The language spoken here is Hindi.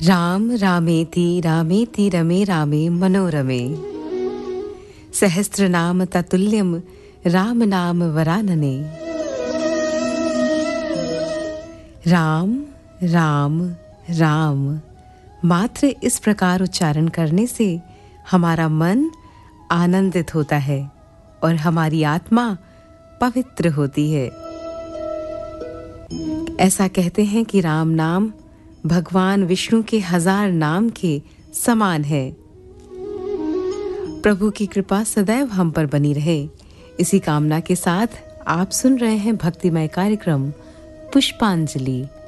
राम रामेति रामेति रमे रामे मनोरमे सहस्रनाम ततुल्यम राम नाम वरानने। राम राम राम मात्र इस प्रकार उच्चारण करने से हमारा मन आनंदित होता है और हमारी आत्मा पवित्र होती है। ऐसा कहते हैं कि राम नाम भगवान विष्णु के 1000 नाम के समान है। प्रभु की कृपा सदैव हम पर बनी रहे, इसी कामना के साथ आप सुन रहे हैं भक्तिमय कार्यक्रम पुष्पांजलि।